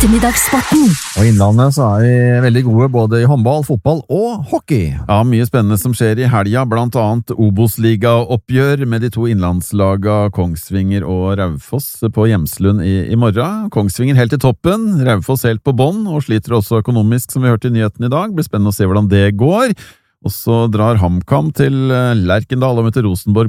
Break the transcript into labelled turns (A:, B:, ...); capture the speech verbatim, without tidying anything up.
A: Ettermiddagssporten.
B: Og i Innlandet så er vi veldig gode både i håndball, fotball og hockey.
C: Ja, mye spennende som skjer i helga, blant annet Obos-liga-oppgjør med de to innlandslaga Kongsvinger og Raufoss på Hjemslund i, i morgen. Kongsvinger helt i toppen, Raufoss helt på bånn, og sliter også økonomisk som vi hørte i nyheten i dag. Blir spennende å se hvordan det går. Og så drar HamKam til Lerkendal og møter Rosenborg